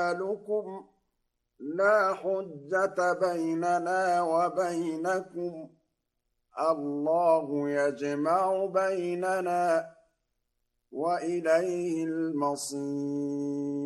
أعمالكم لا حجة بيننا وبينكم الله يجمع بيننا وإليه المصير